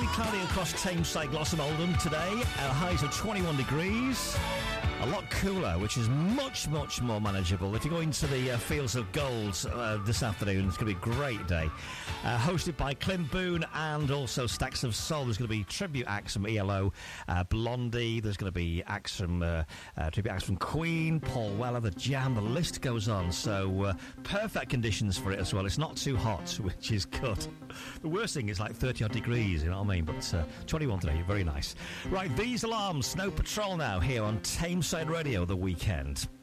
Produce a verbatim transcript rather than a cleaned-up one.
Partly cloudy across Tameside, Glossop Oldham today. Uh, highs of twenty-one degrees. A lot cooler, which is much, much more manageable. If you go into the uh, Fields of Gold uh, this afternoon, it's going to be a great day. Uh, hosted by Clint Boone and also Stacks of Soul. There's going to be tribute acts from E L O, uh, Blondie. There's going to be acts from uh, uh, tribute acts from Queen, Paul Weller, The Jam. The list goes on. So uh, perfect conditions for it as well. It's not too hot, which is good. The worst thing is like thirty odd degrees, you know what I mean? But uh, twenty-one today, very nice. Right, These Alarms, Snow Patrol now here on Tameside Radio, The Weekend.